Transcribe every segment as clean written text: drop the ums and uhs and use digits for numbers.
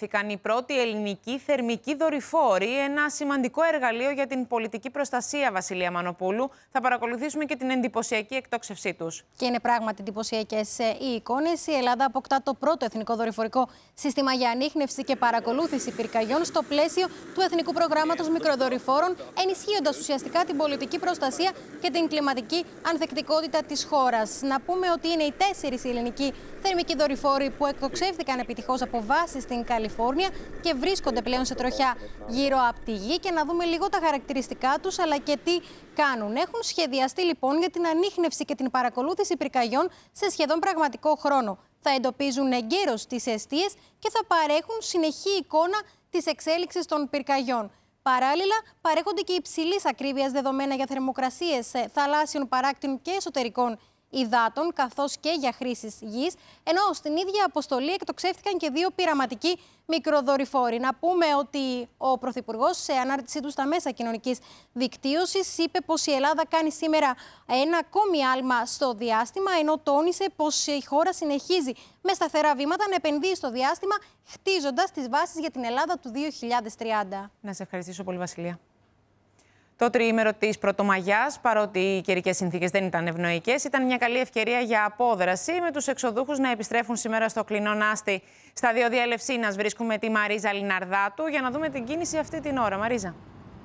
ανακαλύφθηκαν οι πρώτοι ελληνικοί θερμικοί δορυφόροι, ένα σημαντικό εργαλείο για την πολιτική προστασία, Βασιλεία Μανοπούλου. Θα παρακολουθήσουμε και την εντυπωσιακή εκτόξευσή τους. Και είναι πράγματι εντυπωσιακές οι εικόνες. Η Ελλάδα αποκτά το πρώτο εθνικό δορυφορικό σύστημα για ανίχνευση και παρακολούθηση πυρκαγιών στο πλαίσιο του Εθνικού Προγράμματος Μικροδορυφόρων, ενισχύοντας ουσιαστικά την πολιτική προστασία και την κλιματική ανθεκτικότητα της χώρας. Να πούμε ότι είναι οι 4 ελληνικοί θερμικοί δορυφόροι που εκτοξεύτηκαν επιτυχώς από βάσεις στην Καλιφόρνια και βρίσκονται πλέον σε τροχιά γύρω από τη γη. Και να δούμε λίγο τα χαρακτηριστικά τους αλλά και τι κάνουν. Έχουν σχεδιαστεί λοιπόν για την ανίχνευση και την παρακολούθηση πυρκαγιών σε σχεδόν πραγματικό χρόνο. Θα εντοπίζουν εγκαίρως τις εστίες και θα παρέχουν συνεχή εικόνα της εξέλιξης των πυρκαγιών. Παράλληλα, παρέχονται και υψηλής ακρίβειας δεδομένα για θερμοκρασίες θαλάσσιων παράκτων και εσωτερικών υδάτων, καθώς και για χρήσεις γης, ενώ στην ίδια αποστολή εκτοξεύτηκαν και 2 πειραματικοί μικροδορυφόροι. Να πούμε ότι ο Πρωθυπουργός, σε ανάρτησή του στα μέσα κοινωνικής δικτύωσης, είπε πως η Ελλάδα κάνει σήμερα ένα ακόμη άλμα στο διάστημα, ενώ τόνισε πως η χώρα συνεχίζει με σταθερά βήματα να επενδύει στο διάστημα, χτίζοντας τις βάσεις για την Ελλάδα του 2030. Να σε ευχαριστήσω πολύ, Βασιλεία. Το τριήμερο της Πρωτομαγιάς, παρότι οι καιρικές συνθήκες δεν ήταν ευνοϊκές, ήταν μια καλή ευκαιρία για απόδραση, με τους εξοδούχους να επιστρέφουν σήμερα στο Κλεινόν Άστη. Στα διόδια Ελευσίνας βρίσκουμε τη Μαρίζα Λιναρδάτου για να δούμε την κίνηση αυτή την ώρα. Μαρίζα.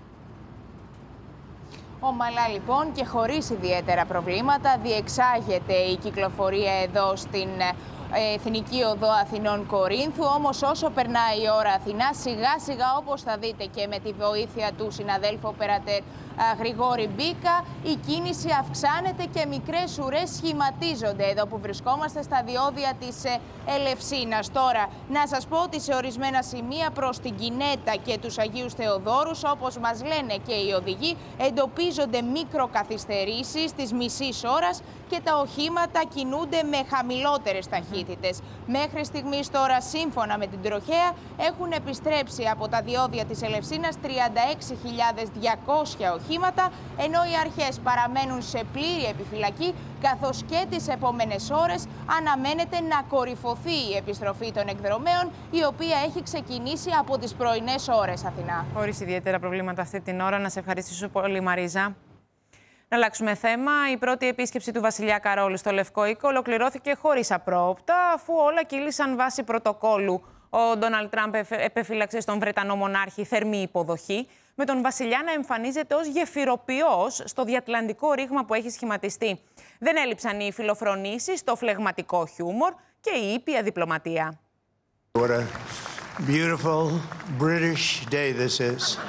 Ομαλά λοιπόν και χωρίς ιδιαίτερα προβλήματα διεξάγεται η κυκλοφορία εδώ στην Εθνική Οδό Αθηνών Κορίνθου. Όμως όσο περνάει η ώρα Αθηνά, σιγά σιγά, όπως θα δείτε και με τη βοήθεια του συναδέλφου οπερατέρ Γρηγόρη Μπίκα, η κίνηση αυξάνεται και μικρές ουρές σχηματίζονται εδώ που βρισκόμαστε στα διόδια της Ελευσίνας. Τώρα, να σας πω ότι σε ορισμένα σημεία προς την Κινέτα και τους Αγίους Θεοδόρους, όπως μας λένε και οι οδηγοί, εντοπίζονται μικροκαθυστερήσεις της μισής ώρας και τα οχήματα κινούνται με χαμηλότερες ταχύτητες. Μέχρι στιγμής τώρα, σύμφωνα με την τροχέα, έχουν επιστρέψει από τα διόδια της Ελευσίνας 36.200 οχήματα, ενώ οι αρχές παραμένουν σε πλήρη επιφυλακή, καθώς και τις επόμενες ώρες αναμένεται να κορυφωθεί η επιστροφή των εκδρομέων, η οποία έχει ξεκινήσει από τις πρωινές ώρες, Αθηνά. Χωρίς ιδιαίτερα προβλήματα αυτή την ώρα. Να σε ευχαριστήσω πολύ, Μαρίζα. Να αλλάξουμε θέμα. Η πρώτη επίσκεψη του Βασιλιά Καρόλου στο Λευκό Οίκο ολοκληρώθηκε χωρίς απρόοπτα, αφού όλα κύλησαν βάσει πρωτοκόλου. Ο Ντόναλντ Τραμπ επεφύλαξε στον Βρετανό μονάρχη θερμή υποδοχή, με τον Βασιλιά να εμφανίζεται ως γεφυροποιός στο διατλαντικό ρήγμα που έχει σχηματιστεί. Δεν έλειψαν οι φιλοφρονήσεις, το φλεγματικό χιούμορ και η ήπια διπλωματία. What a beautiful British day this is.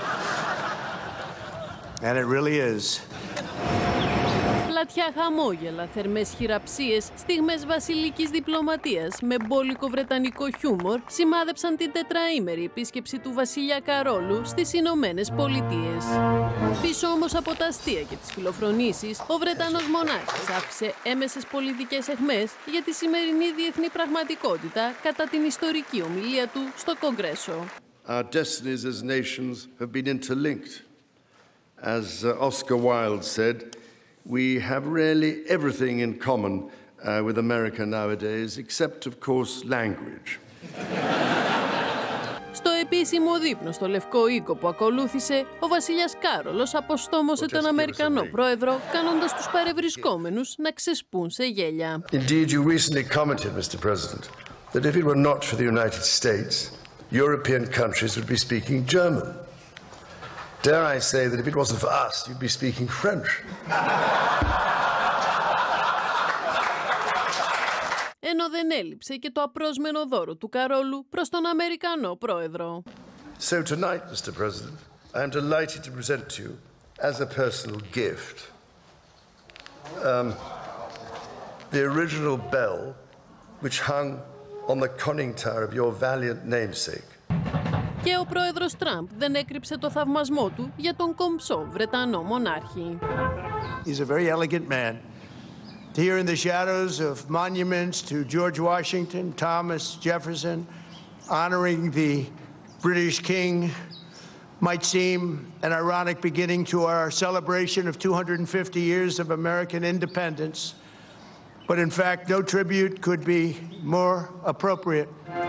And it really is. Πλατιά χαμόγελα, θερμές χειραψίες, στιγμές βασιλικής διπλωματίας με μπόλικο βρετανικό χιούμορ σημάδεψαν την τετραήμερη επίσκεψη του Βασιλιά Καρόλου στις Ηνωμένες Πολιτείες. Πίσω όμως από τα αστεία και τις φιλοφρονήσεις, ο Βρετανός μονάρχης άφησε έμεσες πολιτικές αιχμές για τη σημερινή διεθνή πραγματικότητα κατά την ιστορική ομιλία του στο Κογκρέσο. Our destinies as nations have been interlinked. As Oscar Wilde said, we have really everything in common with America nowadays, except, of course, language. Στο επίσημο δείπνο στο Λευκό Οίκο που ακολούθησε, ο βασιλιάς Κάρολος αποστόμωσε τον Αμερικανό πρόεδρο, κάνοντας τους παρευρισκόμενους να ξεσπούν σε γέλια. Indeed, you recently commented, Mr. President, that if it were not for the United States, European countries would be speaking German. Dare I say that if it wasn't for us, you'd be speaking French. Ενώ δεν έλειψε και το απρόσμενο δώρο του Καρόλου προς τον Αμερικανό πρόεδρο. So tonight, Mr. President, I am delighted to present to you as a personal gift the original bell which hung on the conning tower of your valiant namesake. Και ο πρόεδρος Τραμπ δεν έκρυψε το θαυμασμό του για τον κομψό Βρετανό μονάρχη. He's a very elegant man. Here in the shadows of monuments to George Washington, Thomas Jefferson, honoring the British King might seem an ironic beginning to our celebration of 250 years of American independence. But in fact, no tribute could be more appropriate.